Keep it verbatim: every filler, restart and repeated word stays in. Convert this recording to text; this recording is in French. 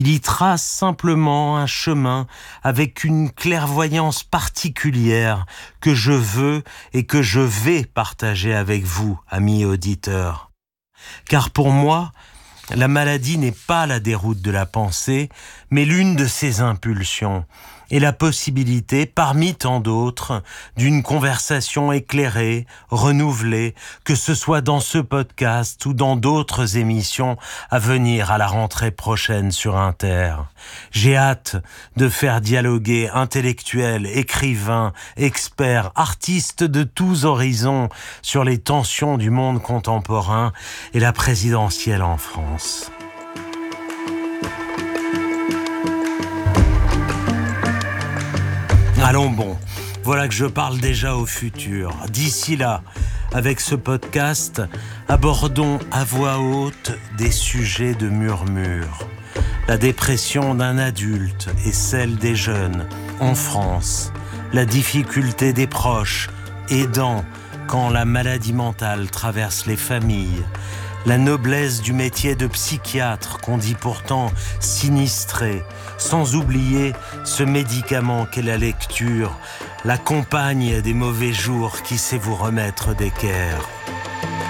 Il y trace simplement un chemin avec une clairvoyance particulière que je veux et que je vais partager avec vous, amis auditeurs. Car pour moi, la maladie n'est pas la déroute de la pensée, mais l'une de ses impulsions, et la possibilité, parmi tant d'autres, d'une conversation éclairée, renouvelée, que ce soit dans ce podcast ou dans d'autres émissions à venir à la rentrée prochaine sur Inter. J'ai hâte de faire dialoguer intellectuels, écrivains, experts, artistes de tous horizons sur les tensions du monde contemporain et la présidentielle en France. Allons bon, voilà que je parle déjà au futur. D'ici là, avec ce podcast, abordons à voix haute des sujets de murmure. La dépression d'un adulte et celle des jeunes en France. La difficulté des proches, aidants quand la maladie mentale traverse les familles. La noblesse du métier de psychiatre qu'on dit pourtant sinistré, sans oublier ce médicament qu'est la lecture, la compagne des mauvais jours qui sait vous remettre d'équerre.